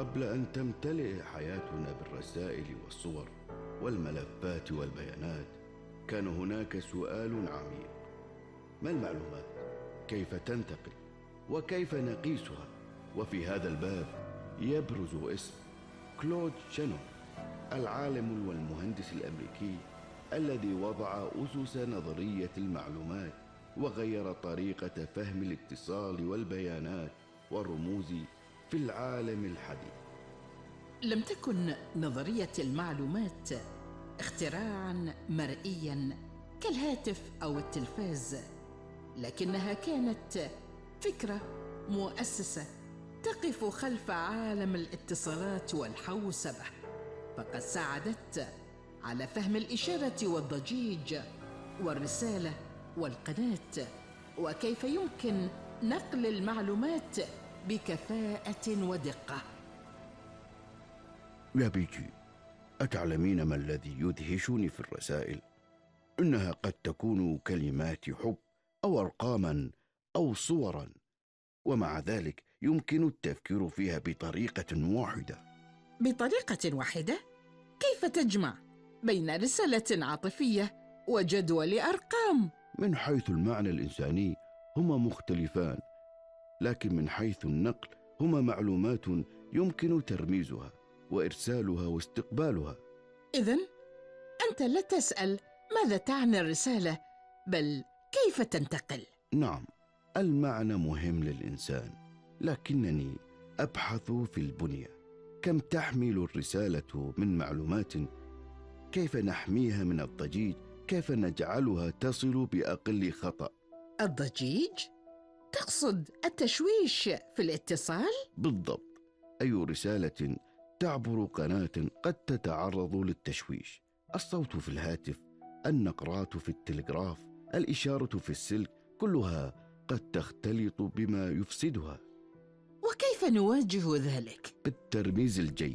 قبل أن تمتلئ حياتنا بالرسائل والصور والملفات والبيانات، كان هناك سؤال عميق: ما المعلومات؟ كيف تنتقل؟ وكيف نقيسها؟ وفي هذا الباب يبرز اسم كلود شانون، العالم والمهندس الأمريكي الذي وضع أسس نظرية المعلومات وغير طريقة فهم الاتصال والبيانات والرموز في العالم الحديث. لم تكن نظرية المعلومات اختراعاً مرئياً كالهاتف أو التلفاز، لكنها كانت فكرة مؤسسة تقف خلف عالم الاتصالات والحوسبة، فقد ساعدت على فهم الإشارة والضجيج والرسالة والقناة، وكيف يمكن نقل المعلومات بكفاءة ودقة. يا بيجي، أتعلمين ما الذي يدهشني في الرسائل؟ إنها قد تكون كلمات حب أو أرقاماً أو صوراً، ومع ذلك يمكن التفكير فيها بطريقة واحدة. بطريقة واحدة؟ كيف تجمع بين رسالة عاطفية وجدول أرقام؟ من حيث المعنى الإنساني هما مختلفان، لكن من حيث النقل هما معلومات يمكن ترميزها وإرسالها واستقبالها. إذن أنت لا تسأل ماذا تعني الرسالة، بل كيف تنتقل. نعم، المعنى مهم للإنسان، لكنني أبحث في البنية. كم تحمل الرسالة من معلومات؟ كيف نحميها من الضجيج؟ كيف نجعلها تصل بأقل خطأ؟ الضجيج؟ تقصد التشويش في الاتصال؟ بالضبط. أي رسالة تعبر قناة قد تتعرض للتشويش: الصوت في الهاتف، النقرات في التلغراف، الإشارة في السلك، كلها قد تختلط بما يفسدها. وكيف نواجه ذلك؟ بالترميز الجيد.